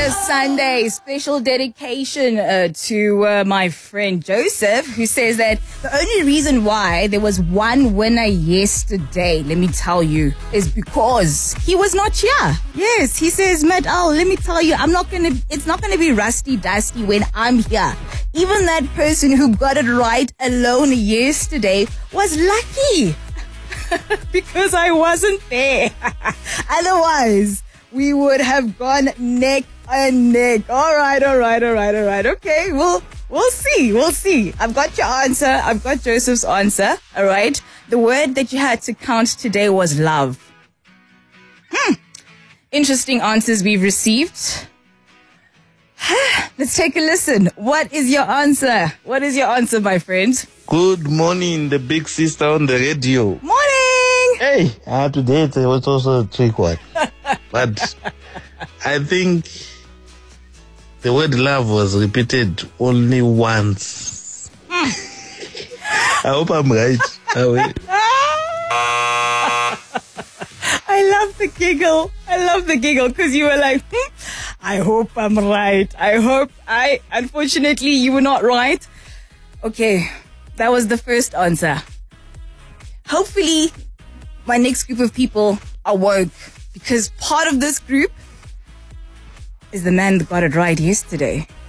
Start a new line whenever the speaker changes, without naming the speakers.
Sunday. Special dedication to my friend Joseph, who says that the only reason why there was one winner yesterday, let me tell you, is because he was not here. Yes, he says, Matt, let me tell you, it's not gonna be rusty dusty when I'm here. Even that person who got it right alone yesterday was lucky because I wasn't there. Otherwise, we would have gone neck and neck. All right. Okay, we'll see. I've got your answer. I've got Joseph's answer. All right. The word that you had to count today was love. Interesting answers we've received. Let's take a listen. What is your answer? What is your answer, my friend?
Good morning, the big sister on the radio.
Morning!
Hey, today it was also a trick one. But I think the word love was repeated only once. I hope I'm right.
I love the giggle because you were like, I hope I'm right. Unfortunately, you were not right. Okay, that was the first answer. Hopefully, my next group of people are woke, because part of this group is the man that got it right yesterday.